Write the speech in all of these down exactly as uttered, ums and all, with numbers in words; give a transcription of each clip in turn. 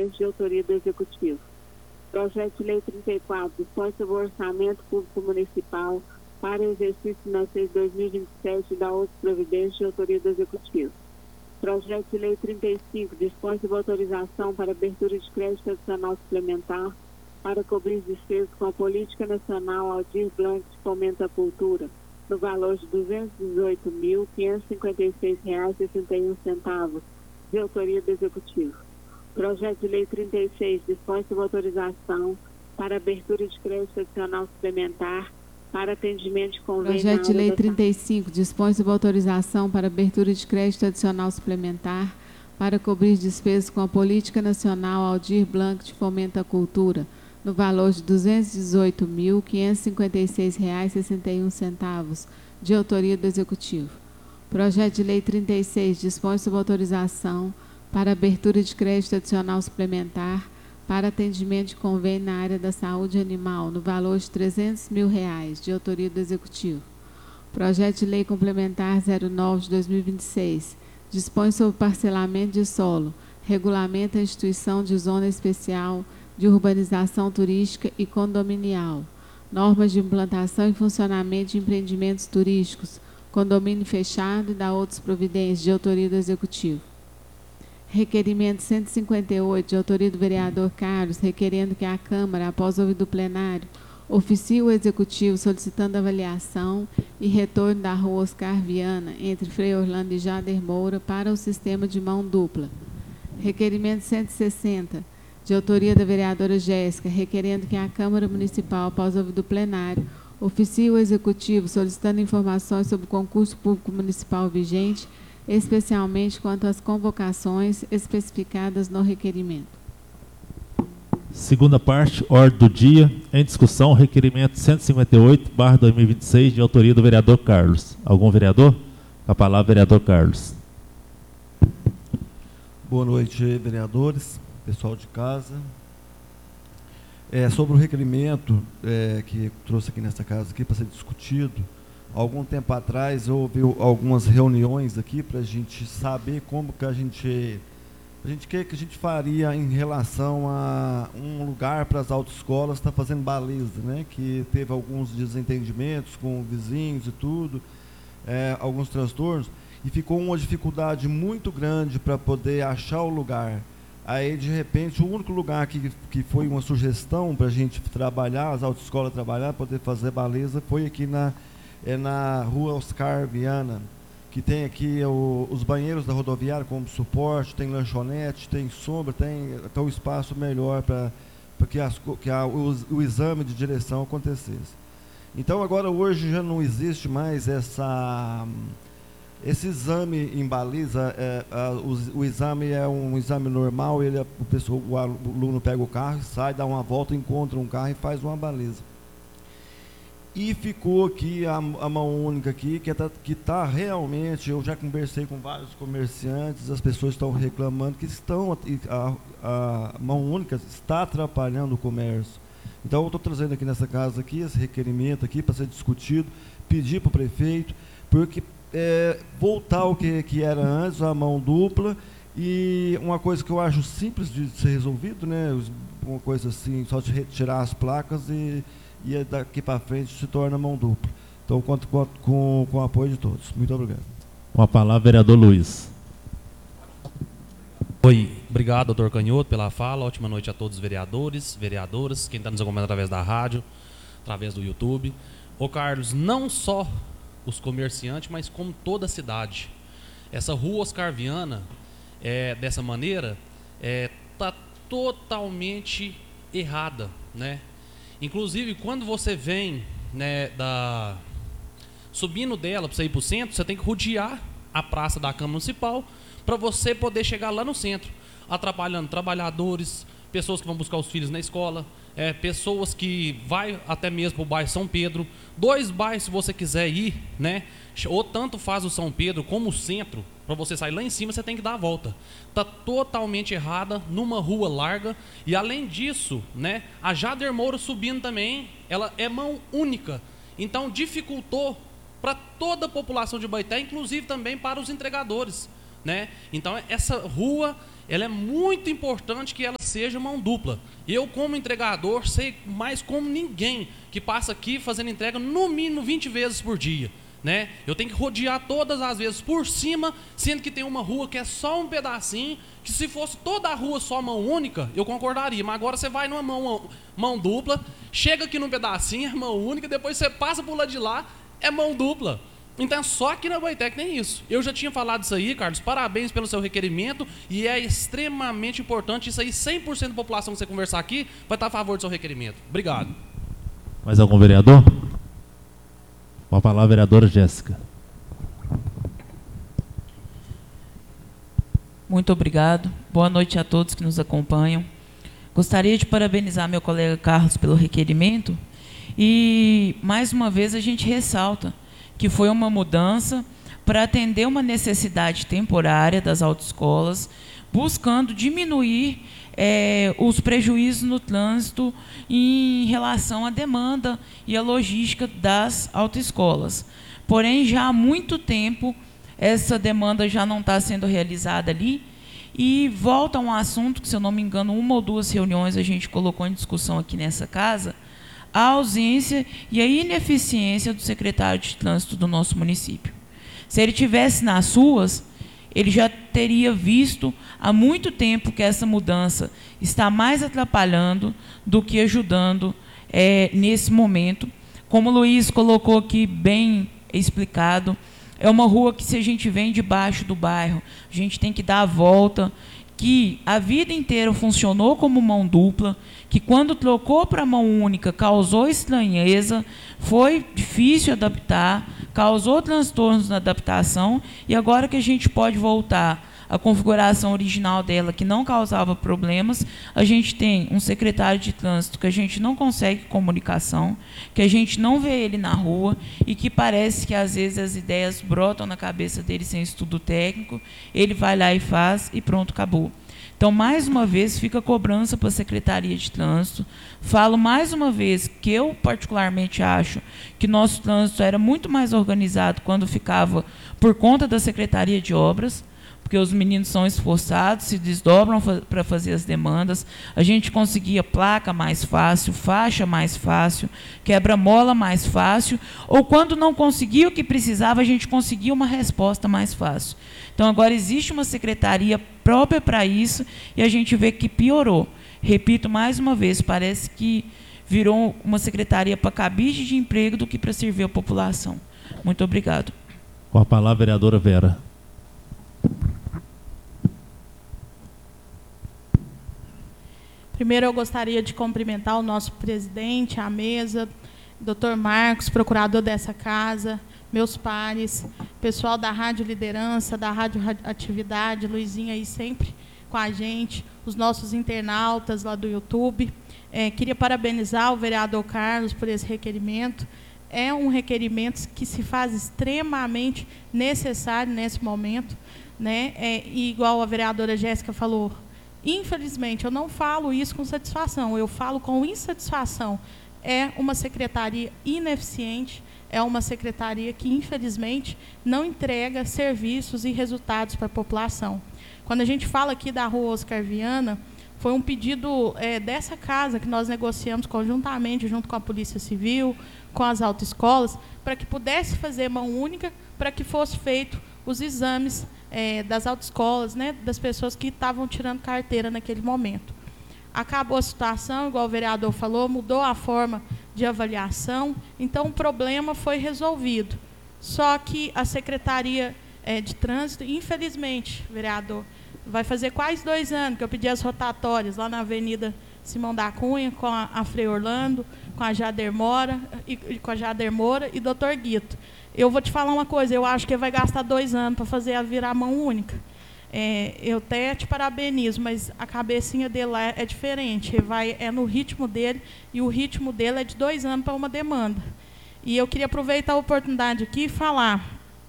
Providência, de autoria do Executivo. Projeto de Lei trinta e quatro, dispõe sobre o Orçamento Público Municipal para o exercício financeiro de dois mil e vinte e sete da outras providências, de autoria do Executivo. Projeto de Lei trinta e cinco, dispõe sobre autorização para abertura de crédito adicional suplementar para cobrir despesas com a Política Nacional Aldir Blanc de Fomento à Cultura, no valor de duzentos e dezoito mil, quinhentos e cinquenta e seis reais e sessenta e um centavos, de autoria do Executivo. Projeto de Lei trinta e seis, dispõe sobre autorização para abertura de crédito adicional suplementar para atendimento de convênio. Projeto de Lei trinta e cinco, dispõe sobre autorização para abertura de crédito adicional suplementar para cobrir despesas com a Política Nacional Aldir Blanc de Fomento à Cultura, no valor de duzentos e dezoito mil, quinhentos e cinquenta e seis reais e sessenta e um centavos, de autoria do Executivo. Projeto de Lei trinta e seis, dispõe sobre autorização para abertura de crédito adicional suplementar para atendimento de convênio na área da saúde animal, no valor de trezentos mil reais, de autoria do Executivo. Projeto de Lei Complementar zero nove de dois mil e vinte e seis, dispõe sobre parcelamento de solo, regulamenta a instituição de zona especial de urbanização turística e condominial, normas de implantação e funcionamento de empreendimentos turísticos, condomínio fechado e da outras providências, de autoria do Executivo. Requerimento cento e cinquenta e oito, de autoria do vereador Carlos, requerendo que a Câmara, após ouvido o plenário, oficie o Executivo solicitando avaliação e retorno da rua Oscar Viana, entre Frei Orlando e Jader Moura, para o sistema de mão dupla. Requerimento cento e sessenta, de autoria da vereadora Jéssica, requerendo que a Câmara Municipal, após ouvido o plenário, oficie o Executivo solicitando informações sobre o concurso público municipal vigente, especialmente quanto às convocações especificadas no requerimento. Segunda parte, ordem do dia, em discussão, requerimento cento e cinquenta e oito barra dois mil e vinte e seis, de autoria do vereador Carlos. Algum vereador? A palavra, vereador Carlos. Boa noite, vereadores, pessoal de casa. É, sobre o requerimento é, que trouxe aqui nessa casa aqui para ser discutido, algum tempo atrás houve algumas reuniões aqui para a gente saber como que a gente a gente que que a gente faria em relação a um lugar para as autoescolas estar tá fazendo baliza, né? Que teve alguns desentendimentos com vizinhos e tudo, é, alguns transtornos, e ficou uma dificuldade muito grande para poder achar o lugar. Aí, de repente, o único lugar que, que foi uma sugestão para a gente trabalhar, as autoescolas trabalhar, poder fazer baliza, foi aqui na é na rua Oscar Viana, que tem aqui o, os banheiros da rodoviária como suporte, tem lanchonete, tem sombra, tem até um espaço melhor para que, as, que a, o, o exame de direção acontecesse. Então, agora, hoje, já não existe mais essa, esse exame em baliza, é, a, o, o exame é um exame normal, ele, o, pessoa, o aluno pega o carro, sai, dá uma volta, encontra um carro e faz uma baliza. E ficou aqui a, a mão única aqui, que está que tá realmente, eu já conversei com vários comerciantes, as pessoas estão reclamando que estão, a, a mão única está atrapalhando o comércio. Então, eu estou trazendo aqui nessa casa aqui, esse requerimento aqui para ser discutido, pedir para o prefeito, porque é, voltar ao que, que era antes, a mão dupla, e uma coisa que eu acho simples de ser resolvido, né, uma coisa assim, só de retirar as placas e e daqui para frente se torna mão dupla. Então, conto com, com, com o apoio de todos. Muito obrigado. Com a palavra, vereador Luiz. Oi, obrigado, doutor Canhoto, pela fala. Ótima noite a todos os vereadores, vereadoras, quem está nos acompanhando através da rádio, através do YouTube. Ô Carlos, não só os comerciantes, mas como toda a cidade. Essa rua Oscar Viana, é, dessa maneira, está é, totalmente errada, né? Inclusive, quando você vem, né, da... subindo dela para você ir para o centro, você tem que rodear a praça da Câmara Municipal para você poder chegar lá no centro, atrapalhando trabalhadores, pessoas que vão buscar os filhos na escola, é, pessoas que vai até mesmo para o bairro São Pedro, dois bairros se você quiser ir, né, ou tanto faz o São Pedro como o centro, para você sair lá em cima você tem que dar a volta. Está totalmente errada, numa rua larga, e além disso, né, a Jader Moura subindo também, ela é mão única, então dificultou para toda a população de Baeté, inclusive também para os entregadores, né? Então essa rua, ela é muito importante que ela seja mão dupla. Eu, como entregador, sei mais como ninguém que passa aqui fazendo entrega no mínimo vinte vezes por dia. Né? Eu tenho que rodear todas as vezes por cima, sendo que tem uma rua que é só um pedacinho, que se fosse toda a rua só mão única, eu concordaria. Mas agora você vai numa mão, mão dupla, chega aqui num pedacinho, é mão única, depois você passa por lá de lá, é mão dupla. Então só aqui na Boitec tem isso. Eu já tinha falado isso aí, Carlos, parabéns pelo seu requerimento, e é extremamente importante isso aí. Cem por cento da população que você conversar aqui vai estar a favor do seu requerimento. Obrigado. Mais algum vereador? Com a palavra a vereadora Jéssica. Muito obrigado. Boa noite a todos que nos acompanham. Gostaria de parabenizar meu colega Carlos pelo requerimento e, mais uma vez, a gente ressalta que foi uma mudança para atender uma necessidade temporária das autoescolas, buscando diminuir é, os prejuízos no trânsito em relação à demanda e à logística das autoescolas. Porém, já há muito tempo, essa demanda já não está sendo realizada ali, e volta a um assunto que, se eu não me engano, uma ou duas reuniões a gente colocou em discussão aqui nessa casa, a ausência e a ineficiência do secretário de trânsito do nosso município. Se ele tivesse nas ruas, ele já teria visto há muito tempo que essa mudança está mais atrapalhando do que ajudando é, nesse momento. Como o Luiz colocou aqui bem explicado, é uma rua que, se a gente vem debaixo do bairro, a gente tem que dar a volta, que a vida inteira funcionou como mão dupla, que quando trocou para mão única causou estranheza, foi difícil adaptar, causou transtornos na adaptação, e agora que a gente pode voltar à configuração original dela, que não causava problemas, a gente tem um secretário de trânsito que a gente não consegue comunicação, que a gente não vê ele na rua, e que parece que às vezes as ideias brotam na cabeça dele sem estudo técnico, ele vai lá e faz e pronto, acabou. Então, mais uma vez, fica a cobrança para a Secretaria de Trânsito. Falo mais uma vez que eu, particularmente, acho que nosso trânsito era muito mais organizado quando ficava por conta da Secretaria de Obras, porque os meninos são esforçados, se desdobram para fazer as demandas. A gente conseguia placa mais fácil, faixa mais fácil, quebra-mola mais fácil, ou quando não conseguia o que precisava, a gente conseguia uma resposta mais fácil. Então, agora existe uma secretaria própria para isso e a gente vê que piorou. Repito mais uma vez, parece que virou uma secretaria para cabide de emprego do que para servir a população. Muito obrigado. Com a palavra, a vereadora Vera. Primeiro, eu gostaria de cumprimentar o nosso presidente, a mesa, doutor Marcos, procurador dessa casa, meus pares, pessoal da Rádio Liderança, da Rádio Atividade, Luizinha aí sempre com a gente, os nossos internautas lá do YouTube. É, queria parabenizar o vereador Carlos por esse requerimento. É um requerimento que se faz extremamente necessário nesse momento, né? É, e igual a vereadora Jéssica falou, infelizmente, eu não falo isso com satisfação, eu falo com insatisfação. É uma secretaria ineficiente, é uma secretaria que, infelizmente, não entrega serviços e resultados para a população. Quando a gente fala aqui da Rua Oscar Viana, foi um pedido é, dessa casa que nós negociamos conjuntamente, junto com a Polícia Civil, com as autoescolas, para que pudesse fazer mão única, para que fosse feito os exames é, das autoescolas, né, das pessoas que estavam tirando carteira naquele momento. Acabou a situação, igual o vereador falou, mudou a forma de avaliação, então o problema foi resolvido. Só que a Secretaria é, de Trânsito, infelizmente, vereador, vai fazer quase dois anos que eu pedi as rotatórias lá na Avenida Simão da Cunha, com a, a Frei Orlando, com a Jader Moura, e, e com a Jader Moura e doutor Guito. Eu vou te falar uma coisa, eu acho que ele vai gastar dois anos para fazer a virar mão única. É, eu até te parabenizo, mas a cabecinha dele lá é diferente, ele vai, é no ritmo dele, e o ritmo dele é de dois anos para uma demanda. E eu queria aproveitar a oportunidade aqui e falar,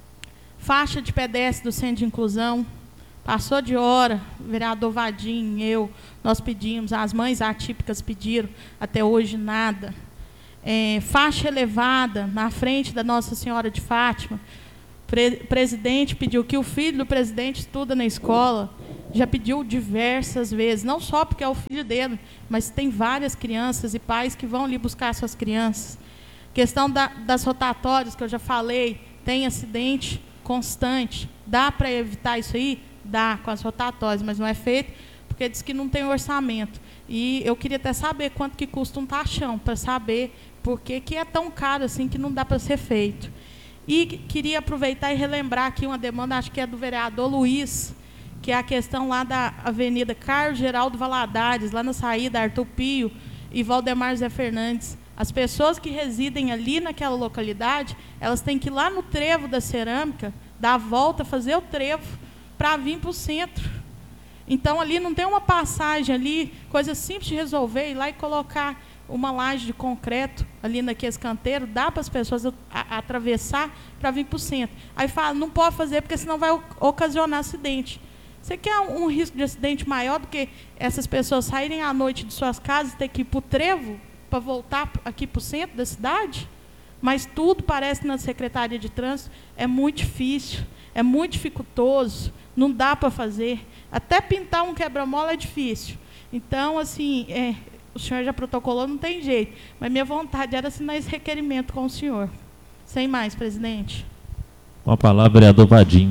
faixa de pedestre do Centro de Inclusão, passou de hora, o vereador Vadim, eu, nós pedimos, as mães atípicas pediram, até hoje nada. É, faixa elevada na frente da Nossa Senhora de Fátima, o pre presidente pediu que o filho do presidente estuda na escola, já pediu diversas vezes, não só porque é o filho dele, mas tem várias crianças e pais que vão ali buscar suas crianças. Questão da, das rotatórias, que eu já falei, tem acidente constante. Dá para evitar isso aí? Dá, com as rotatórias, mas não é feito porque diz que não tem orçamento. E eu queria até saber quanto que custa um taxão, para saber por que que é tão caro assim que não dá para ser feito. E queria aproveitar e relembrar aqui uma demanda, acho que é do vereador Luiz, que é a questão lá da Avenida Carlos Geraldo Valadares, lá na saída Arthur Pio e Valdemar Zé Fernandes. As pessoas que residem ali naquela localidade, elas têm que ir lá no trevo da cerâmica, dar a volta, fazer o trevo, para vir para o centro. Então, ali não tem uma passagem ali, coisa simples de resolver, ir lá e colocar uma laje de concreto ali naquele canteiro, dá para as pessoas a, a, atravessar para vir para o centro. Aí fala, não pode fazer, porque senão vai ocasionar acidente. Você quer um, um risco de acidente maior do que essas pessoas saírem à noite de suas casas e ter que ir para o trevo, para voltar aqui para o centro da cidade? Mas tudo parece na Secretaria de Trânsito, é muito difícil, é muito dificultoso, não dá para fazer. Até pintar um quebra-mola é difícil. Então, assim, é, o senhor já protocolou, não tem jeito. Mas minha vontade era assinar esse requerimento com o senhor. Sem mais, presidente. Com a palavra, vereador Vadim.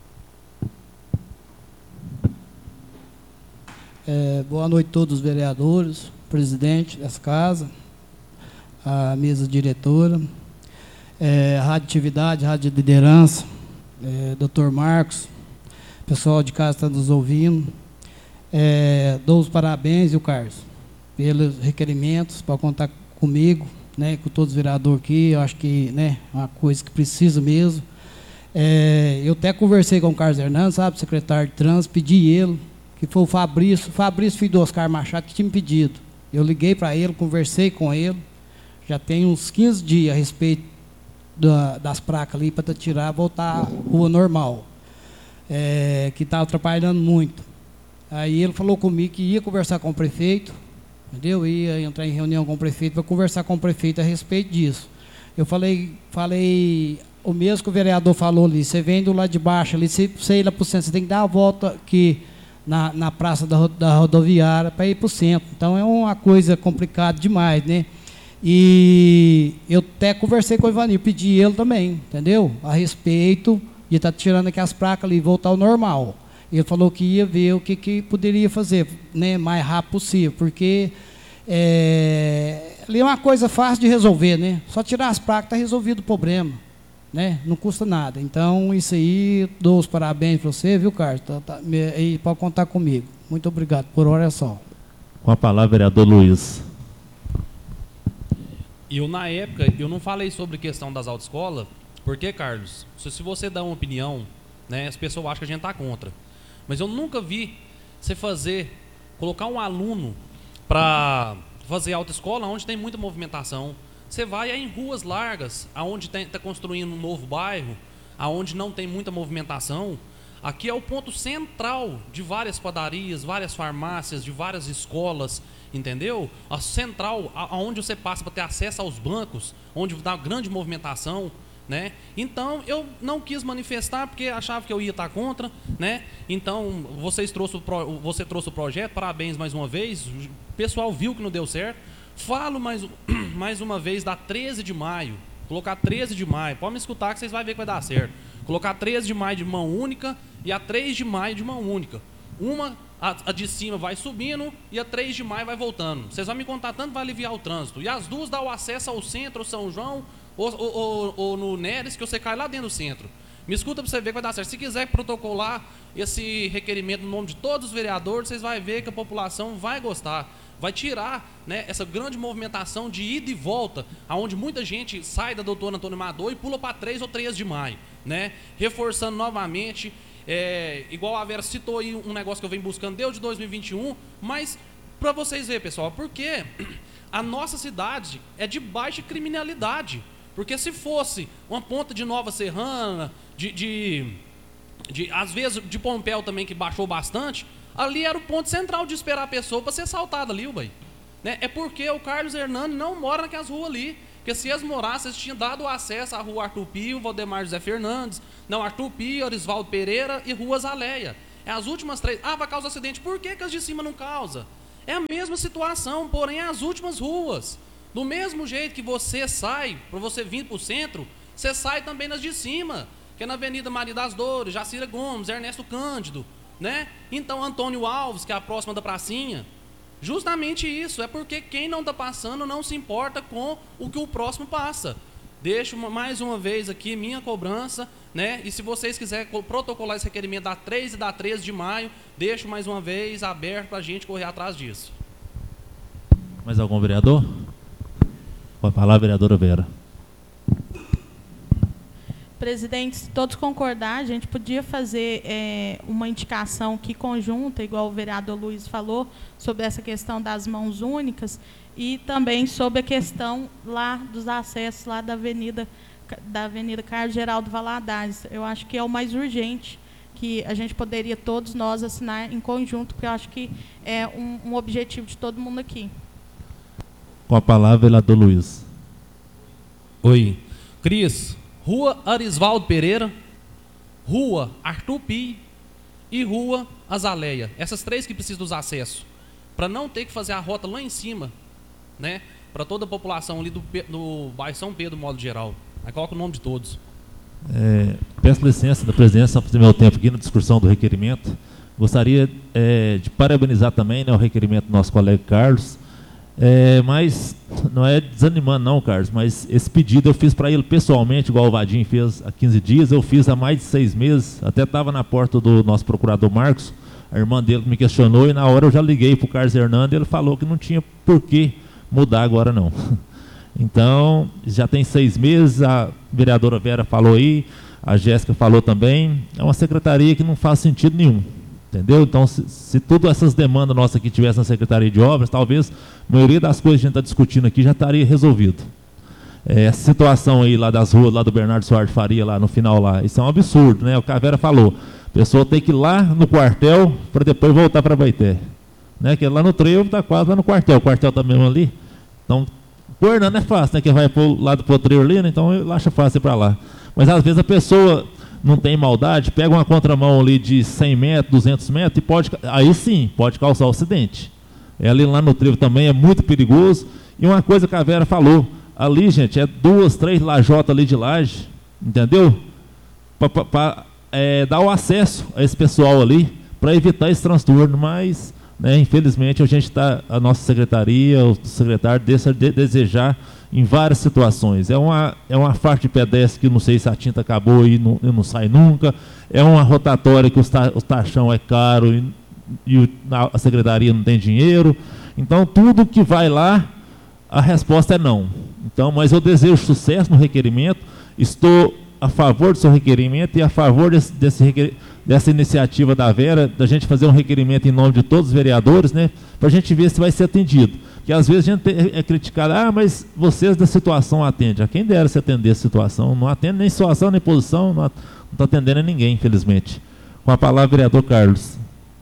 É, boa noite a todos os vereadores, presidente dessa casa, a mesa diretora, é, a Rádio Atividade, a Rádio Liderança, é, doutor Marcos, pessoal de casa está nos ouvindo. É, dou os parabéns, e o Carlos, pelos requerimentos, para contar comigo, né, com todos os vereadores aqui. Eu acho que, né, é uma coisa que precisa mesmo. É, eu até conversei com o Carlos Hernandes, sabe, secretário de Trânsito, pedi ele, que foi o Fabrício, Fabrício, filho do Oscar Machado, que tinha me pedido. Eu liguei para ele, conversei com ele, já tem uns quinze dias a respeito da, das placas ali, para tirar, voltar à rua normal, é, que estava atrapalhando muito. Aí ele falou comigo que ia conversar com o prefeito, entendeu? Ia entrar em reunião com o prefeito para conversar com o prefeito a respeito disso. Eu falei, falei o mesmo que o vereador falou ali, você vem do lado de baixo ali, você, você ir lá para o centro, você tem que dar a volta aqui na, na praça da, da rodoviária para ir para o centro. Então é uma coisa complicada demais, né? E eu até conversei com o Ivanir, pedi ele também, entendeu? A respeito de estar tá tirando aquelas placas ali e voltar ao normal. Ele falou que ia ver o que, que poderia fazer, né, mais rápido possível, porque é, ali é uma coisa fácil de resolver, né? Só tirar as placas, está resolvido o problema, né? Não custa nada. Então, isso aí, dou os parabéns para você, viu, Carlos? Tá, tá, e pode contar comigo. Muito obrigado por oração. Com a palavra, vereador Luiz. Eu, na época, eu não falei sobre a questão das autoescolas, porque, Carlos, se, se você dá uma opinião, né, as pessoas acham que a gente está contra. Mas eu nunca vi você fazer, colocar um aluno para fazer autoescola onde tem muita movimentação. Você vai em ruas largas, aonde está construindo um novo bairro, aonde não tem muita movimentação. Aqui é o ponto central de várias padarias, várias farmácias, de várias escolas, entendeu? A central, aonde você passa para ter acesso aos bancos, onde dá grande movimentação, né? Então eu não quis manifestar porque achava que eu ia estar contra, né? Então vocês trouxe o pro, você trouxe o projeto, parabéns mais uma vez. O pessoal viu que não deu certo. Falo mais, mais uma vez da treze de maio, colocar treze de maio, pode me escutar que vocês vão ver que vai dar certo. Colocar treze de maio de mão única e a três de maio de mão única. Uma, a, a de cima vai subindo e a três de maio vai voltando. Vocês vão me contar tanto, vai aliviar o trânsito. E as duas dão o acesso ao centro, São João, ou, ou, ou, ou no Neres, que você cai lá dentro do centro. Me escuta para você ver que vai dar certo. Se quiser protocolar esse requerimento no nome de todos os vereadores, vocês vão ver que a população vai gostar. Vai tirar, né, essa grande movimentação de ida e volta, aonde muita gente sai da doutora Antônio Amador e pula para três ou três de maio. Né? Reforçando novamente, é, igual a Vera citou aí um negócio que eu venho buscando desde dois mil e vinte e um, mas para vocês verem, pessoal, porque a nossa cidade é de baixa criminalidade. Porque se fosse uma ponta de Nova Serrana, de, de, de, às vezes de Pompéu também, que baixou bastante, ali era o ponto central de esperar a pessoa para ser assaltada ali, ué. Né? É porque o Carlos Hernandes não mora naquelas ruas ali. Porque se eles morassem, eles tinham dado acesso à rua Arthur Pio, Valdemar José Fernandes, não, Arthur Pio, Arisvaldo Pereira e rua Zaleia. É as últimas três. Ah, vai causar acidente. Por que que as de cima não causam? É a mesma situação, porém é as últimas ruas. Do mesmo jeito que você sai, para você vir para o centro, você sai também nas de cima, que é na Avenida Maria das Dores, Jacira Gomes, Ernesto Cândido, né? Então, Antônio Alves, que é a próxima da pracinha. Justamente isso, é porque quem não está passando não se importa com o que o próximo passa. Deixo mais uma vez aqui minha cobrança, né? E se vocês quiserem protocolar esse requerimento da três e da treze de maio, deixo mais uma vez aberto para a gente correr atrás disso. Mais algum vereador? Com a palavra, vereadora Vera. Presidente, se todos concordar, a gente podia fazer é, uma indicação aqui conjunta, igual o vereador Luiz falou, sobre essa questão das mãos únicas e também sobre a questão lá dos acessos lá da Avenida, da Avenida Carlos Geraldo Valadares. Eu acho que é o mais urgente, que a gente poderia todos nós assinar em conjunto, porque eu acho que é um, um objetivo de todo mundo aqui. Com a palavra, vereador Luiz. Oi. Cris, Rua Arisvaldo Pereira, Rua Arthur Pi e Rua Azaleia. Essas três que precisam dos acessos. Para não ter que fazer a rota lá em cima, né? Para toda a população ali do, do bairro São Pedro, de modo geral. Aí coloca o nome de todos. É, peço licença da presidência, para fazer meu tempo aqui na discussão do requerimento. Gostaria é, de parabenizar também, né, o requerimento do nosso colega Carlos. É, mas não é desanimando não, Carlos, mas esse pedido eu fiz para ele pessoalmente, igual o Vadinho fez há quinze dias, eu fiz há mais de seis meses, até estava na porta do nosso procurador Marcos, a irmã dele me questionou e na hora eu já liguei para o Carlos Hernando e ele falou que não tinha por que mudar agora não. Então, já tem seis meses, a vereadora Vera falou aí, a Jéssica falou também, é uma secretaria que não faz sentido nenhum. Entendeu? Então, se, se todas essas demandas nossas aqui tivessem na Secretaria de Obras, talvez a maioria das coisas que a gente está discutindo aqui já estaria resolvido. É, essa situação aí lá das ruas, lá do Bernardo Soares de Faria, lá no final lá, isso é um absurdo, né? O que a Vera falou, a pessoa tem que ir lá no quartel para depois voltar para Baité. Né? Que lá no trevo está quase lá no quartel, o quartel está mesmo ali. Então, o Hernando é fácil, né? Que vai para o lado do trevo ali, né? Então ele acha fácil ir para lá. Mas às vezes a pessoa não tem maldade, pega uma contramão ali de cem metros, duzentos metros, e pode, aí sim, pode causar um acidente. É, ali lá no trevo também é muito perigoso. E uma coisa que a Vera falou, ali, gente, é duas, três lajotas ali de laje, entendeu? Para é, dar o acesso a esse pessoal ali, para evitar esse transtorno, mas, né, infelizmente, a gente está, a nossa secretaria, o secretário, deixa de desejar em várias situações. É uma, é uma faixa de pedestre que não sei se a tinta acabou e não, e não sai nunca. É uma rotatória que o, ta, o taxão é caro e, e o, a secretaria não tem dinheiro. Então, tudo que vai lá, a resposta é não. Então, mas eu desejo sucesso no requerimento. Estou a favor do seu requerimento e a favor desse, desse requer, dessa iniciativa da Vera, da gente fazer um requerimento em nome de todos os vereadores, né, para a gente ver se vai ser atendido. Que às vezes a gente é criticado, ah, mas vocês da situação atendem. A quem dera se atender a situação, não atende nem situação, nem posição, não está atendendo a ninguém, infelizmente. Com a palavra, vereador Carlos.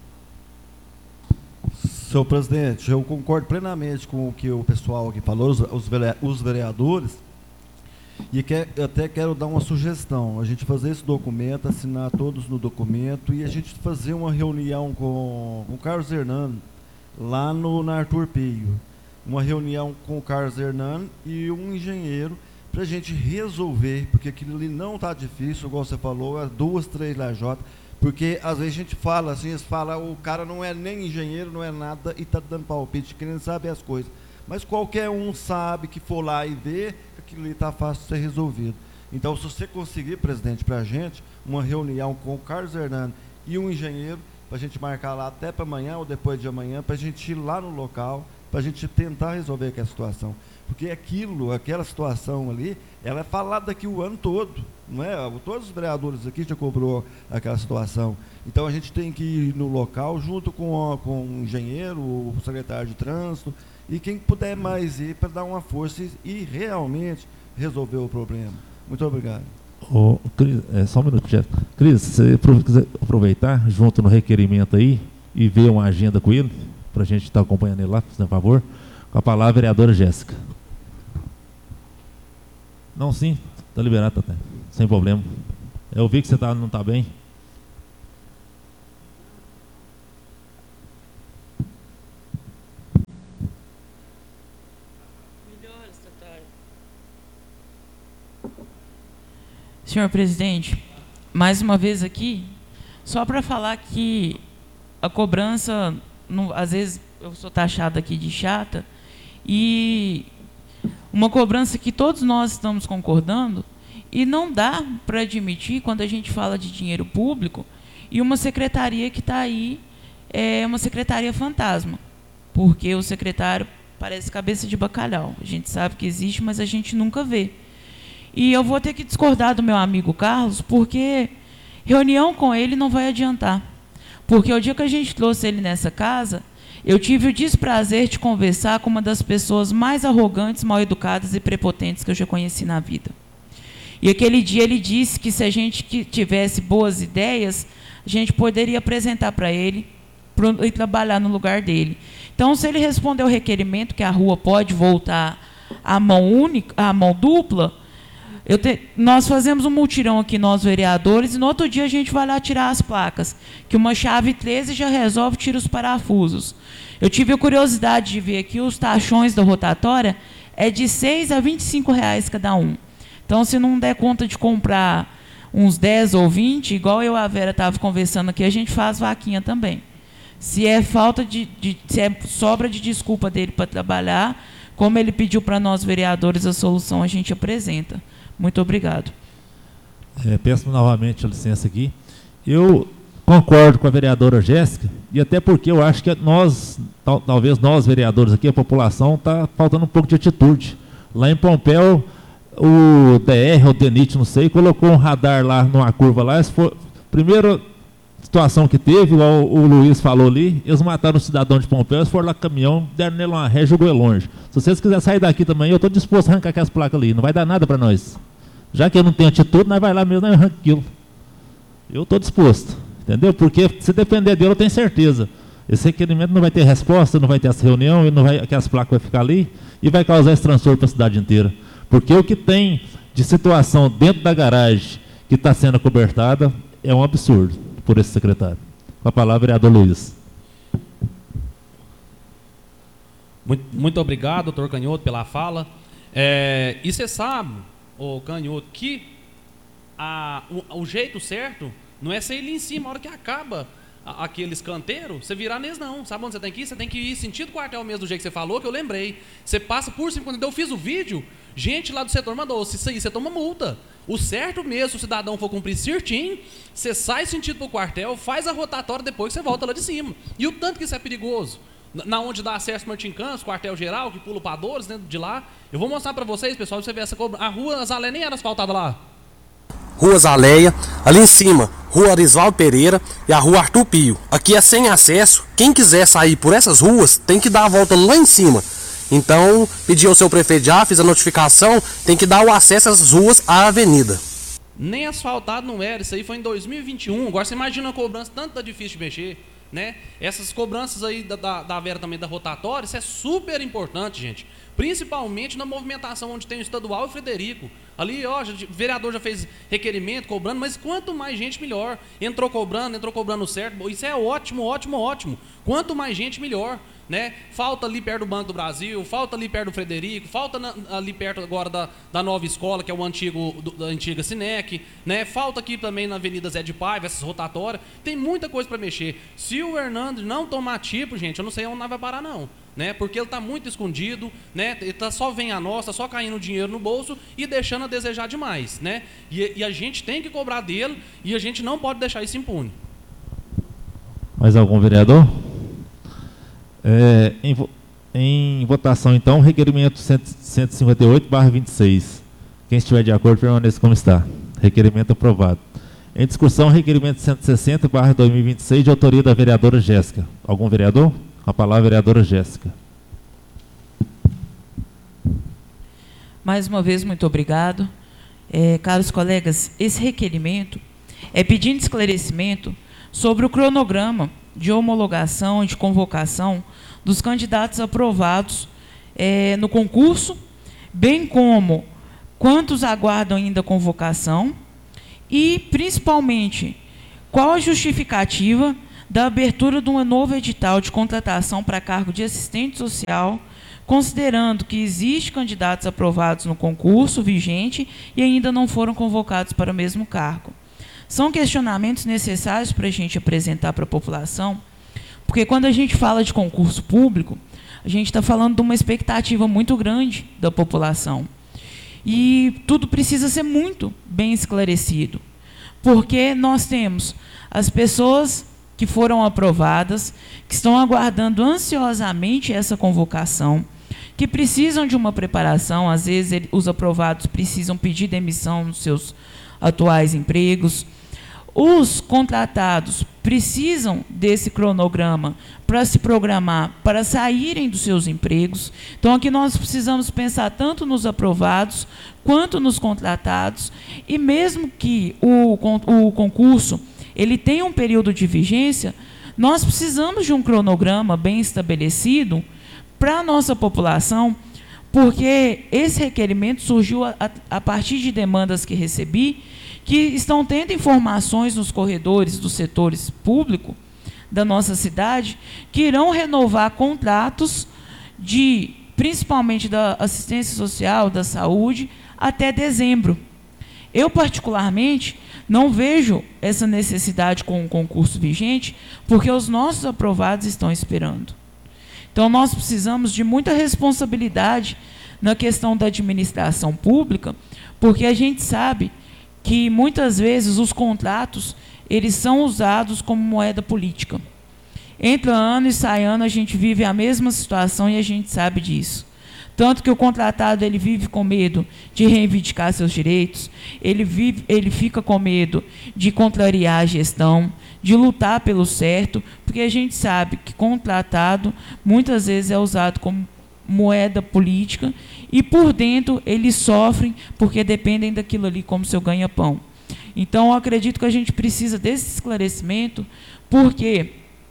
Senhor presidente, eu concordo plenamente com o que o pessoal aqui falou, os, os vereadores, e quer, eu até quero dar uma sugestão, a gente fazer esse documento, assinar todos no documento, e a gente fazer uma reunião com, com o Carlos Hernando, lá no, na Arthur Pio. Uma reunião com o Carlos Hernando e um engenheiro para a gente resolver, porque aquilo ali não está difícil, igual você falou, é duas, três lajotas, porque às vezes a gente fala assim, eles falam, o cara não é nem engenheiro, não é nada, e está dando palpite, querendo saber as coisas. Mas qualquer um sabe que for lá e ver, que aquilo ali está fácil de ser resolvido. Então, se você conseguir, presidente, para a gente, uma reunião com o Carlos Hernando e um engenheiro, para a gente marcar lá até para amanhã ou depois de amanhã, para a gente ir lá no local, para a gente tentar resolver aquela situação. Porque aquilo, aquela situação ali, ela é falada aqui o ano todo, não é? Todos os vereadores aqui já cobrou aquela situação. Então a gente tem que ir no local junto com, com o engenheiro, o secretário de trânsito e quem puder mais ir para dar uma força e, e realmente resolver o problema. Muito obrigado. Oh, Cris, é, só um minuto, Jeff. Cris, você quiser aproveitar junto no requerimento aí e ver uma agenda com ele, para a gente estar tá acompanhando ele lá, por favor. Com a palavra, a vereadora Jéssica. Não, sim, está liberado, tá, sem problema. Eu vi que você tá, não está bem. Senhor presidente, mais uma vez aqui, só para falar que a cobrança, não, às vezes eu sou taxada aqui de chata, e uma cobrança que todos nós estamos concordando, e não dá para admitir, quando a gente fala de dinheiro público, e uma secretaria que está aí, é uma secretaria fantasma, porque o secretário parece cabeça de bacalhau. A gente sabe que existe, mas a gente nunca vê. E eu vou ter que discordar do meu amigo Carlos, porque reunião com ele não vai adiantar. Porque o dia que a gente trouxe ele nessa casa, eu tive o desprazer de conversar com uma das pessoas mais arrogantes, mal educadas e prepotentes que eu já conheci na vida. E aquele dia ele disse que se a gente tivesse boas ideias, a gente poderia apresentar para ele e trabalhar no lugar dele. Então, se ele responder o requerimento que a rua pode voltar à mão única, à mão dupla, eu te, nós fazemos um mutirão aqui, nós vereadores, e no outro dia a gente vai lá tirar as placas, que uma chave treze já resolve, tira os parafusos. Eu tive a curiosidade de ver aqui, os taxões da rotatória é de seis a vinte e cinco reais cada um. Então, se não der conta de comprar uns dez ou vinte, igual eu e a Vera estava conversando aqui, a gente faz vaquinha também. Se é falta de, de se é sobra de desculpa dele para trabalhar, como ele pediu para nós vereadores a solução, a gente apresenta. Muito obrigado. É, peço novamente a licença aqui. Eu concordo com a vereadora Jéssica, e até porque eu acho que nós, tal, talvez nós vereadores aqui, a população, está faltando um pouco de atitude. Lá em Pompéu, o D R ou o DENIT, não sei, colocou um radar lá numa curva lá. Foi, primeira situação que teve, igual o Luiz falou ali, eles mataram o cidadão de Pompéu, eles foram lá com caminhão, deram nele uma ré e jogou ele longe. Se vocês quiserem sair daqui também, eu estou disposto a arrancar aquelas placas ali, não vai dar nada para nós. Já que eu não tenho atitude, nós vai lá mesmo e arranca aquilo. Eu estou disposto, entendeu? Porque se depender dele, eu tenho certeza. Esse requerimento não vai ter resposta, não vai ter essa reunião, e não vai, aquelas placas vão ficar ali e vai causar esse transtorno para a cidade inteira. Porque o que tem de situação dentro da garagem que está sendo cobertada é um absurdo por esse secretário. Com a palavra, vereador Luiz. Muito, muito obrigado, doutor Canhoto, pela fala. É, e você sabe, ô Canhoto, que a, o, o jeito certo não é ser ele em cima, a hora que acaba a, aquele escanteiro, você virar neles não. Sabe onde você tem que ir? Você tem que ir sentido quartel mesmo, do jeito que você falou, que eu lembrei. Você passa por cima, quando eu fiz o vídeo, gente lá do setor mandou, se isso aí, você toma multa. O certo mesmo, se o cidadão for cumprir certinho, você sai sentido para o quartel, faz a rotatória, depois você volta lá de cima. E o tanto que isso é perigoso. Na onde dá acesso Martim Campos, quartel geral, que pula para Dores, dentro de lá. Eu vou mostrar para vocês, pessoal, pra você ver essa cobrança. A rua Azalé nem era asfaltada lá. Rua Zaleia, ali em cima, Rua Arisvaldo Pereira e a Rua Arthur Pio. Aqui é sem acesso, quem quiser sair por essas ruas tem que dar a volta lá em cima. Então, pedi ao seu prefeito já, fiz a notificação, tem que dar o acesso às ruas à avenida. Nem asfaltado não era, isso aí foi em dois mil e vinte e um, agora você imagina a cobrança, tanto tá difícil de mexer, né? Essas cobranças aí da, da, da Vera também, da rotatória, isso é super importante, gente. Principalmente na movimentação onde tem o estadual e o Frederico. Ali, ó, o vereador já fez requerimento, cobrando, mas quanto mais gente, melhor. Entrou cobrando, entrou cobrando certo. Isso é ótimo, ótimo, ótimo. Quanto mais gente, melhor. Né? Falta ali perto do Banco do Brasil, falta ali perto do Frederico, falta na, ali perto agora da, da nova escola, que é o antigo, do, da antiga Sinec, né? Falta aqui também na Avenida Zé de Paiva, essas rotatórias. Tem muita coisa para mexer. Se o Hernandes não tomar tipo, gente, eu não sei onde nós vai parar, não. Né? Porque ele está muito escondido, né? Ele tá só vem a nossa, só caindo dinheiro no bolso e deixando a desejar demais, né? E, e a gente tem que cobrar dele e a gente não pode deixar isso impune. Mais algum vereador? É, em, em votação, então, requerimento cento e cinquenta e oito barra vinte e seis. Quem estiver de acordo, permaneça como está. Requerimento aprovado. Em discussão, requerimento cento e sessenta barra dois mil e vinte e seis, de autoria da vereadora Jéssica. Algum vereador? Com a palavra, vereadora Jéssica. Mais uma vez, muito obrigado. É, caros colegas, esse requerimento é pedindo esclarecimento sobre o cronograma de homologação e de convocação dos candidatos aprovados é, no concurso, bem como quantos aguardam ainda a convocação e, principalmente, qual a justificativa da abertura de um novo edital de contratação para cargo de assistente social, considerando que existem candidatos aprovados no concurso vigente e ainda não foram convocados para o mesmo cargo. São questionamentos necessários para a gente apresentar para a população, porque quando a gente fala de concurso público, a gente está falando de uma expectativa muito grande da população. E tudo precisa ser muito bem esclarecido, porque nós temos as pessoas que foram aprovadas, que estão aguardando ansiosamente essa convocação, que precisam de uma preparação, às vezes ele, os aprovados precisam pedir demissão nos seus atuais empregos. Os contratados precisam desse cronograma para se programar, para saírem dos seus empregos. Então, aqui nós precisamos pensar tanto nos aprovados quanto nos contratados, e mesmo que o, o concurso ele tenha um período de vigência, nós precisamos de um cronograma bem estabelecido para a nossa população, porque esse requerimento surgiu a, a, a partir de demandas que recebi, que estão tendo informações nos corredores dos setores públicos da nossa cidade, que irão renovar contratos, de, principalmente da assistência social, da saúde, até dezembro. Eu, particularmente, não vejo essa necessidade com o concurso vigente, porque os nossos aprovados estão esperando. Então, nós precisamos de muita responsabilidade na questão da administração pública, porque a gente sabe que, muitas vezes, os contratos eles são usados como moeda política. Entra ano e sai ano, a gente vive a mesma situação e a gente sabe disso. Tanto que o contratado ele vive com medo de reivindicar seus direitos, ele, vive, ele fica com medo de contrariar a gestão, de lutar pelo certo, porque a gente sabe que contratado muitas vezes é usado como moeda política e por dentro eles sofrem porque dependem daquilo ali como seu ganha-pão. Então, eu acredito que a gente precisa desse esclarecimento, porque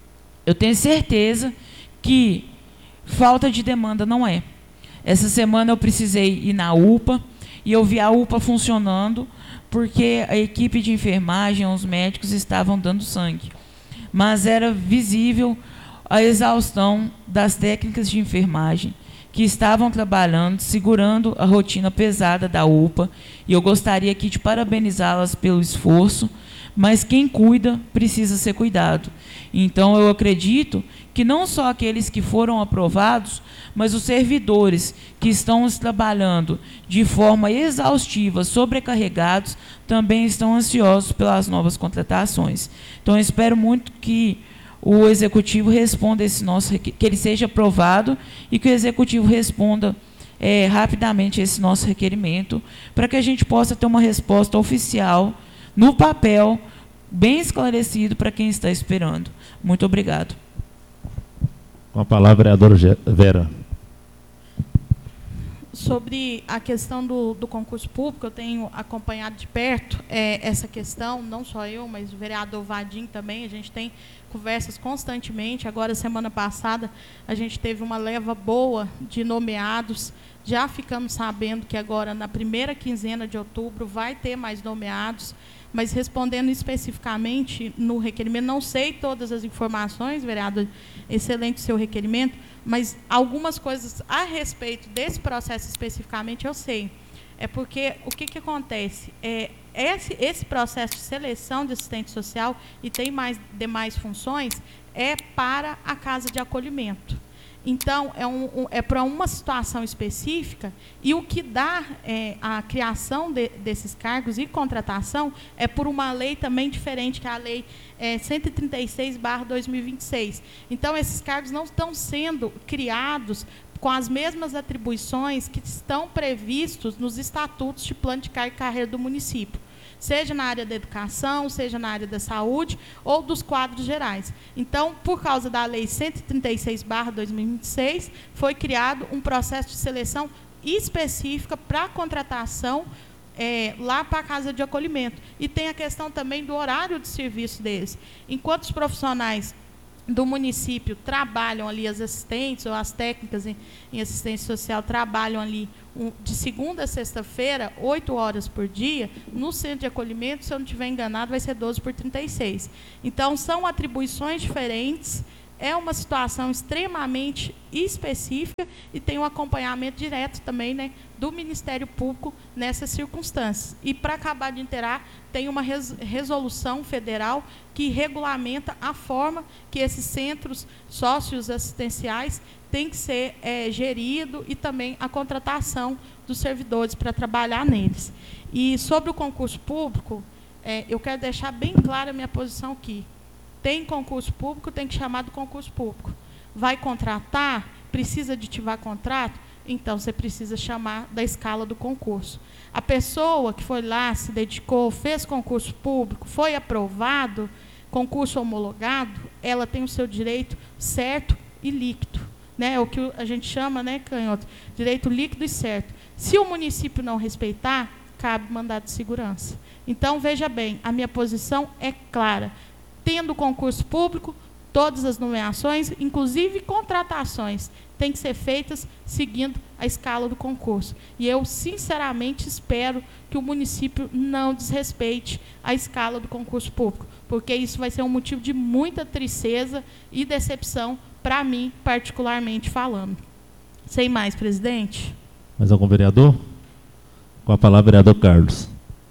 eu tenho certeza que falta de demanda não é. Essa semana eu precisei ir na U P A e eu vi a U P A funcionando porque a equipe de enfermagem, os médicos estavam dando sangue. Mas era visível a exaustão das técnicas de enfermagem que estavam trabalhando, segurando a rotina pesada da U P A. E eu gostaria aqui de parabenizá-las pelo esforço, mas quem cuida precisa ser cuidado. Então, eu acredito que não só aqueles que foram aprovados, mas os servidores que estão trabalhando de forma exaustiva, sobrecarregados, também estão ansiosos pelas novas contratações. Então, eu espero muito que o Executivo responda esse nosso, que ele seja aprovado e que o Executivo responda é, rapidamente esse nosso requerimento, para que a gente possa ter uma resposta oficial, no papel, bem esclarecido para quem está esperando. Muito obrigado. Com a palavra, a vereadora Vera. Sobre a questão do, do concurso público, eu tenho acompanhado de perto é, essa questão, não só eu, mas o vereador Vadim também. A gente tem conversas constantemente. Agora, semana passada, a gente teve uma leva boa de nomeados. Já ficamos sabendo que agora, na primeira quinzena de outubro, vai ter mais nomeados. Mas, respondendo especificamente no requerimento, não sei todas as informações, vereador, excelente o seu requerimento, mas algumas coisas a respeito desse processo especificamente eu sei. É porque o que, que acontece? É, esse, esse processo de seleção de assistente social e tem mais demais funções é para a casa de acolhimento. Então, é, um, um, é para uma situação específica, e o que dá é, a criação de, desses cargos e contratação é por uma lei também diferente, que é a lei é, cento e trinta e seis barra dois mil e vinte e seis. Então, esses cargos não estão sendo criados com as mesmas atribuições que estão previstos nos estatutos de plano de carga e carreira do município, seja na área da educação, seja na área da saúde ou dos quadros gerais. Então, por causa da lei cento e trinta e seis barra dois mil e vinte e seis, foi criado um processo de seleção específica para a contratação é, lá para a casa de acolhimento. E tem a questão também do horário de serviço deles. Enquanto os profissionais do município trabalham ali, as assistentes ou as técnicas em, em assistência social trabalham ali um, de segunda a sexta-feira, oito horas por dia. No centro de acolhimento, se eu não estiver enganado, vai ser doze por trinta e seis. Então, são atribuições diferentes. É uma situação extremamente específica e tem um acompanhamento direto também, né, do Ministério Público nessas circunstâncias. E, para acabar de inteirar, tem uma res resolução federal que regulamenta a forma que esses centros sócios assistenciais têm que ser é, gerido e também a contratação dos servidores para trabalhar neles. E, sobre o concurso público, é, eu quero deixar bem clara a minha posição aqui. Tem concurso público, tem que chamar do concurso público. Vai contratar, precisa aditivar contrato, então você precisa chamar da escala do concurso. A pessoa que foi lá, se dedicou, fez concurso público, foi aprovado, concurso homologado, ela tem o seu direito certo e líquido, né? É o que a gente chama, né, Canhoto? Direito líquido e certo. Se o município não respeitar, cabe mandado de segurança. Então, veja bem, a minha posição é clara. Tendo concurso público, todas as nomeações, inclusive contratações, têm que ser feitas seguindo a escala do concurso. E eu, sinceramente, espero que o município não desrespeite a escala do concurso público, porque isso vai ser um motivo de muita tristeza e decepção para mim, particularmente falando. Sem mais, presidente. Mais algum vereador? Com a palavra, vereador Carlos.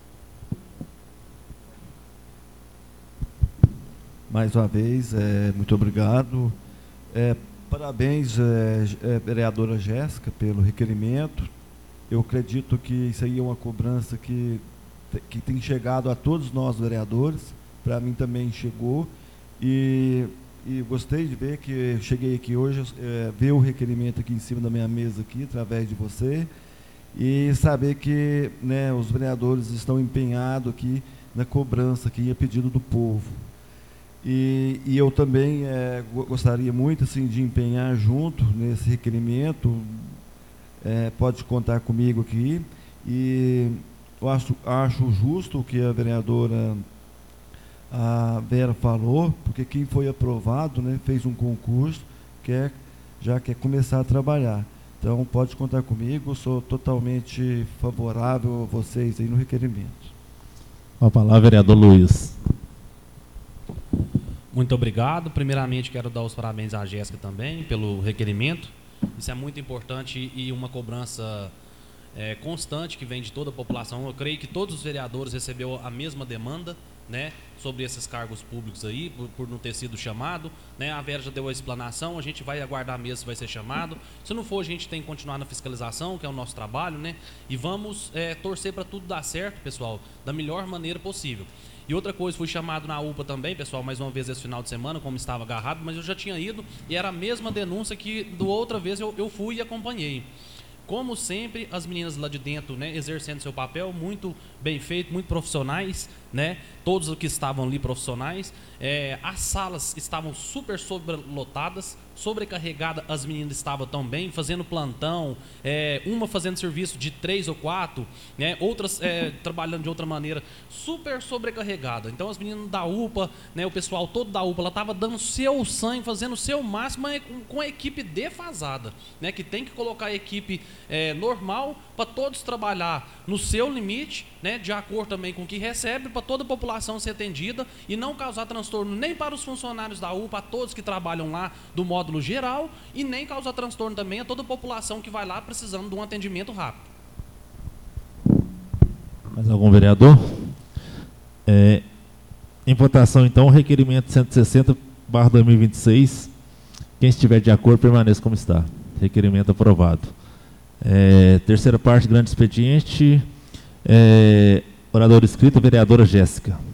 Mais uma vez, é, muito obrigado. É, parabéns, é, é, vereadora Jéssica, pelo requerimento. Eu acredito que isso aí é uma cobrança que, que tem chegado a todos nós, vereadores. Para mim também chegou. E, e gostei de ver que cheguei aqui hoje, é, ver o requerimento aqui em cima da minha mesa, aqui, através de você. E saber que, né, os vereadores estão empenhados aqui na cobrança, aqui, a pedido do povo. E, e eu também é, gostaria muito assim, de empenhar junto nesse requerimento, é, pode contar comigo aqui, e eu acho, acho justo o que a vereadora a Vera falou, porque quem foi aprovado, né, fez um concurso, quer, já quer começar a trabalhar. Então, pode contar comigo, eu sou totalmente favorável a vocês aí no requerimento. Com a palavra, vereador Luiz. Muito obrigado. Primeiramente, quero dar os parabéns à Jéssica também pelo requerimento. Isso é muito importante e uma cobrança é, constante que vem de toda a população. Eu creio que todos os vereadores receberam a mesma demanda, né, sobre esses cargos públicos aí, por, por não ter sido chamado, né? A Vera já deu a explanação, a gente vai aguardar mesmo se vai ser chamado. Se não for, a gente tem que continuar na fiscalização, que é o nosso trabalho, né? E vamos é, torcer para tudo dar certo, pessoal, da melhor maneira possível. E outra coisa, fui chamado na U P A também, pessoal, mais uma vez esse final de semana, como estava agarrado, mas eu já tinha ido e era a mesma denúncia que do outra vez eu, eu fui e acompanhei. Como sempre, as meninas lá de dentro, né, exercendo seu papel, muito bem feito, muito profissionais, né, todos os que estavam ali profissionais. É, as salas estavam super sobrelotadas, sobrecarregadas, as meninas estavam também, fazendo plantão, é, uma fazendo serviço de três ou quatro, né, outras é, trabalhando de outra maneira, super sobrecarregada. Então as meninas da U P A, né, o pessoal todo da U P A, ela estava dando seu sangue, fazendo o seu máximo, mas com, com a equipe defasada, né, que tem que colocar a equipe é, normal para todos trabalhar no seu limite, né, de acordo também com o que recebe, para toda a população ser atendida e não causar transtorno nem para os funcionários da U P A, a todos que trabalham lá do módulo geral, e nem causar transtorno também a toda a população que vai lá precisando de um atendimento rápido. Mais algum vereador? É, em votação, então, o requerimento cento e sessenta barra dois mil e vinte e seis. Quem estiver de acordo, permaneça como está. Requerimento aprovado. É, terceira parte, grande expediente. É, orador escrito, vereadora Jéssica.